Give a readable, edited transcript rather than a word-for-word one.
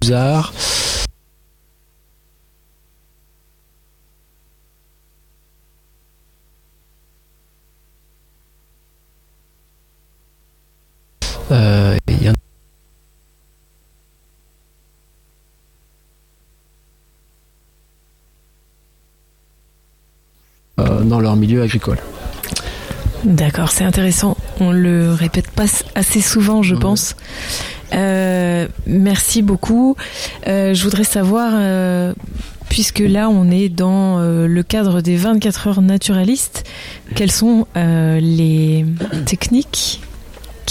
arts. Il y en a dans leur milieu agricole. D'accord, c'est intéressant. On le répète pas assez souvent, je pense. Merci beaucoup. Je voudrais savoir, puisque là on est dans le cadre des 24 heures naturalistes, quelles sont les techniques